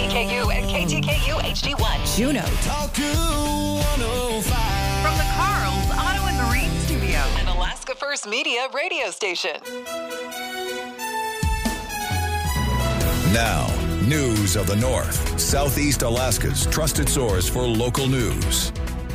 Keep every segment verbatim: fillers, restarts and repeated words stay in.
K U and K T K U H D one. Juneau. From the Carl's Auto and Marine Studio. An Alaska First Media radio station. Now, news of the North, Southeast Alaska's trusted source for local news.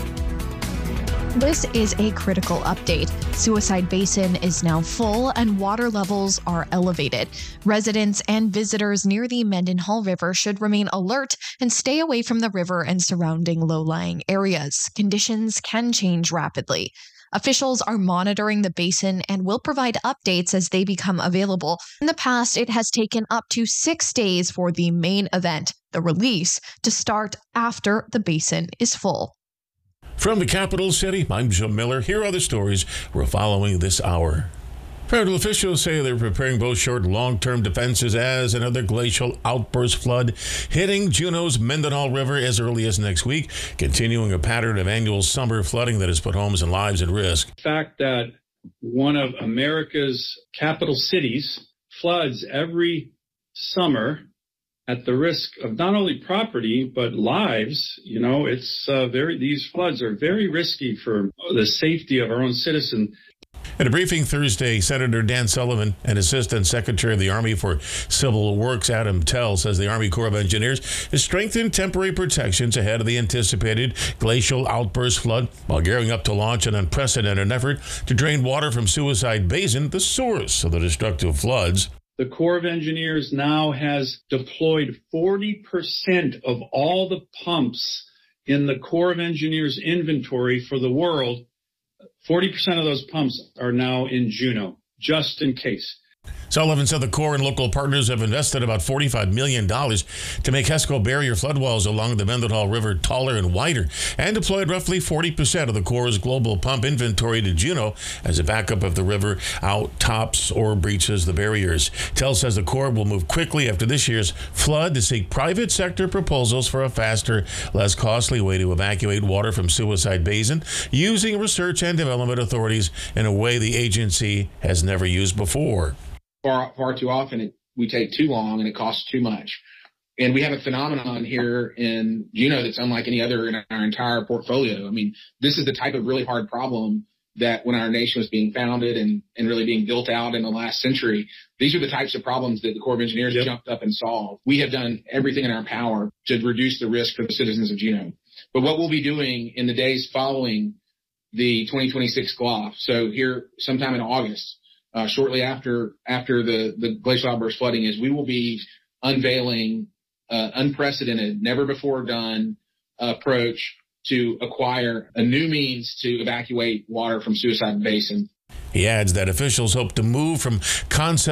This is a critical update. Suicide Basin is now full and water levels are elevated. Residents and visitors near the Mendenhall River should remain alert and stay away from the river and surrounding low-lying areas. Conditions can change rapidly. Officials are monitoring the basin and will provide updates as they become available. In the past, it has taken up to six days for the main event, the release, to start after the basin is full. From the capital city, I'm Jim Miller. Here are the stories we're following this hour. Federal officials say they're preparing both short and long-term defenses as another glacial outburst flood hitting Juneau's Mendenhall River as early as next week, continuing a pattern of annual summer flooding that has put homes and lives at risk. The fact that one of America's capital cities floods every summer at the risk of not only property, but lives, you know, it's uh, very, these floods are very risky for the safety of our own citizens. At a briefing Thursday, Senator Dan Sullivan and Assistant Secretary of the Army for Civil Works Adam Tell says the Army Corps of Engineers has strengthened temporary protections ahead of the anticipated glacial outburst flood while gearing up to launch an unprecedented effort to drain water from Suicide Basin, the source of the destructive floods. The Corps of Engineers now has deployed forty percent of all the pumps in the Corps of Engineers inventory for the world. forty percent of those pumps are now in Juneau, just in case. Sullivan said the Corps and local partners have invested about forty-five million dollars to make HESCO barrier flood walls along the Mendenhall River taller and wider, and deployed roughly forty percent of the Corps' global pump inventory to Juneau as a backup if the river out-tops or breaches the barriers. Tell says the Corps will move quickly after this year's flood to seek private sector proposals for a faster, less costly way to evacuate water from Suicide Basin, using research and development authorities in a way the agency has never used before. Far, far too often it, we take too long and it costs too much. And we have a phenomenon here in Juneau that's unlike any other in our entire portfolio. I mean, this is the type of really hard problem that when our nation was being founded and, and really being built out in the last century, these are the types of problems that the Corps of Engineers yep. jumped up and solved. We have done everything in our power to reduce the risk for the citizens of Juneau. But what we'll be doing in the days following the twenty twenty-six G L O F, so here sometime in August, Uh, shortly after after the, the glacial outburst flooding, is we will be unveiling uh, unprecedented, never before done uh, approach to acquire a new means to evacuate water from Suicide Basin. He adds that officials hope to move from concept